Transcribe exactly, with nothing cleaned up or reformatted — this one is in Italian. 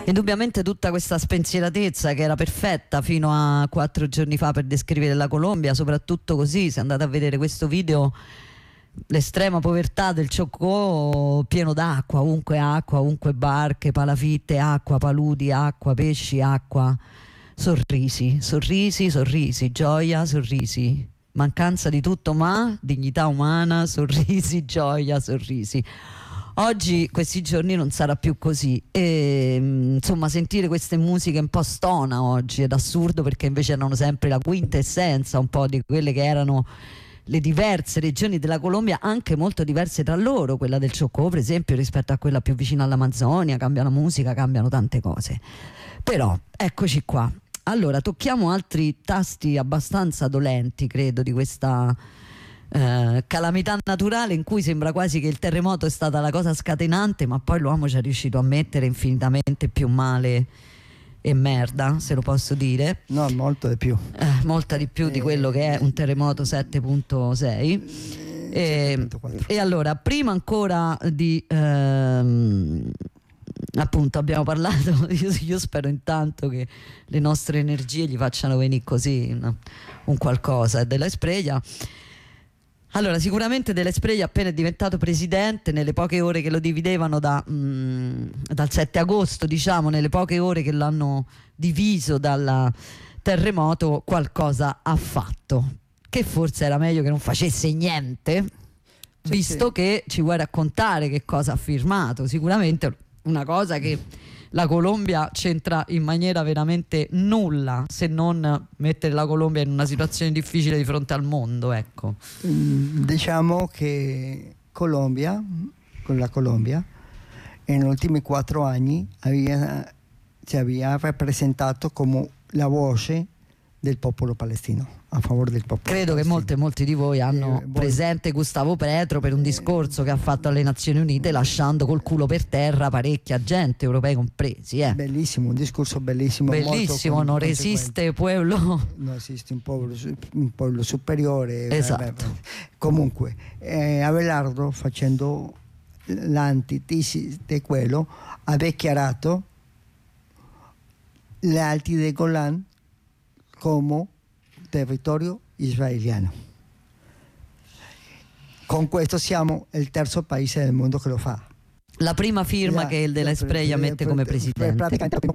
Indubbiamente tutta questa spensieratezza che era perfetta fino a quattro giorni fa per descrivere la Colombia, soprattutto così, se andate a vedere questo video, l'estrema povertà del Chocó pieno d'acqua, ovunque acqua, ovunque barche, palafitte, acqua, paludi, acqua, pesci, acqua, sorrisi, sorrisi, sorrisi, gioia, sorrisi, mancanza di tutto ma dignità umana, sorrisi, gioia, sorrisi. Oggi, questi giorni, non sarà più così e insomma sentire queste musiche un po' stona oggi ed assurdo, perché invece erano sempre la quintessenza un po' di quelle che erano le diverse regioni della Colombia, anche molto diverse tra loro. Quella del Chocó, per esempio, rispetto a quella più vicina all'Amazzonia, cambia la musica, cambiano tante cose. Però eccoci qua. Allora, tocchiamo altri tasti abbastanza dolenti, credo, di questa eh, calamità naturale, in cui sembra quasi che il terremoto è stata la cosa scatenante, ma poi l'uomo ci è riuscito a mettere infinitamente più male e merda, se lo posso dire. No, molto di più. Eh, molta di più di quello che è un terremoto sette virgola sei. E, e allora, prima ancora di ehm, appunto abbiamo parlato, io, io spero intanto che le nostre energie gli facciano venire così un, un qualcosa della Espriella. Allora, sicuramente Della Espriella appena è diventato presidente, nelle poche ore che lo dividevano da, mh, dal sette agosto, diciamo, nelle poche ore che l'hanno diviso dal terremoto, qualcosa ha fatto, che forse era meglio che non facesse niente, sì, visto sì. Che ci vuoi raccontare che cosa ha firmato. Sicuramente una cosa che la Colombia c'entra in maniera veramente nulla, se non mettere la Colombia in una situazione difficile di fronte al mondo, ecco. Diciamo che Colombia, con la Colombia, negli ultimi quattro anni aveva, si aveva rappresentato come la voce del popolo palestino, a favore del popolo Credo palestino. che molte, molti di voi hanno eh, presente Gustavo Petro per un discorso che ha fatto alle Nazioni Unite, lasciando col culo per terra parecchia gente, europei compresi. Eh. Bellissimo, un discorso bellissimo. Bellissimo, molto non resiste pueblo. Non esiste un popolo, un popolo superiore. Esatto. Vabbè. Comunque, eh, Abelardo, facendo l'antitesi di quello, ha dichiarato le Alti del Golan come territorio israeliano. Con questo siamo il terzo paese del mondo che lo fa. La prima firma la, che il Della Espriella mette come presidente. Praticamente